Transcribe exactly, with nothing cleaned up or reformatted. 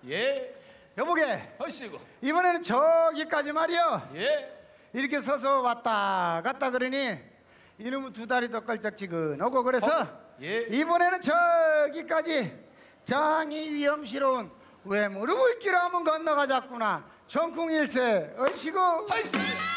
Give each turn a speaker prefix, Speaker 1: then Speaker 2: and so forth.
Speaker 1: 예.
Speaker 2: 여보게,
Speaker 1: 허시고.
Speaker 2: 이번에는 저기까지 말이여.
Speaker 1: 예.
Speaker 2: 이렇게 서서 왔다 갔다 그러니 이놈의 두 다리도 걸쩍지근하고 그래서
Speaker 1: 어? 예.
Speaker 2: 이번에는 저기까지 장이 위험스러운 외무르 물길 한번 건너가자꾸나. 정쿵일세 얼씨구.
Speaker 1: 허시.